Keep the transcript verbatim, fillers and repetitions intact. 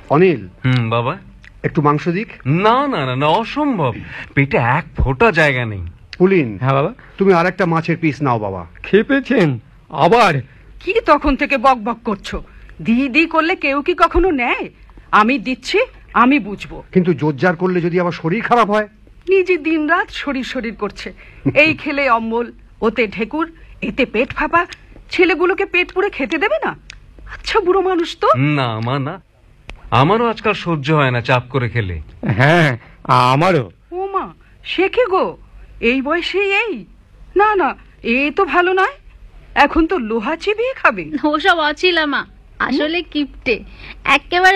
অনিল। হুম বাবা। একটু মাংস দিক। না না না না, অসম্ভব, পেটে এক ফোঁটা জায়গা নেই। পুলিন। হ্যাঁ বাবা। তুমি আর একটা মাছের পিস নাও বাবা। খেপেছেন আবার? কি তখন থেকে বক বক করছো? দি দি করলে কেউ কি কখনো নেয়? আমি দিচ্ছি, আমি বুঝবো। কিন্তু জোরজার করলে যদি আবার শরীর খারাপ হয়? নিজে দিন রাত শরীর শরীর করছে, এই খেলে অম্বল, ওতে ঢেকুর, এতে পেট ফাঁপা। ছেলেগুলোকে পেট পুরে খেতে দেবে না? আচ্ছা বুড়ো মানুষ তো। না মা না, আমারও আজকাল সহ্য হয় না চাপ করে খেলে। হ্যাঁ আমারও। ও মা, সে কি গো, এই বয়সে এই? না না, এ তো ভালো নয়। এখন তো লোহা চিবিয়ে খাবে। ওসব অছিলা মা, আসলে কিপটে একেবারে।